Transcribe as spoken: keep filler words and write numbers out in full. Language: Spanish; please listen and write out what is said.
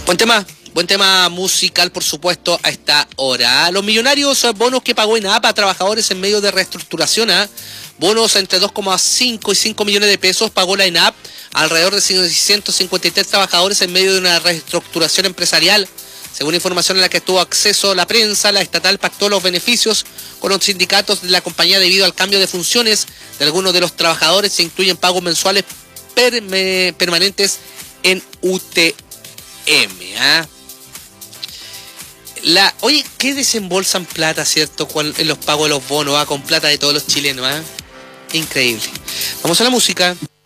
Buen tema, buen tema musical, por supuesto, a esta hora. Los millonarios bonos que pagó ENAP a trabajadores en medio de reestructuración, ¿eh? Bonos entre dos coma cinco y cinco millones de pesos pagó la ENAP a alrededor de seiscientos cincuenta y tres trabajadores en medio de una reestructuración empresarial. Según información en la que tuvo acceso la prensa, la estatal pactó los beneficios con los sindicatos de la compañía debido al cambio de funciones de algunos de los trabajadores. Se incluyen pagos mensuales perme- permanentes en U T M. ¿eh? La, oye, ¿qué desembolsan plata, cierto, en los pagos de los bonos, ¿eh? Con plata de todos los chilenos? ¿eh? Increíble. Vamos a la música.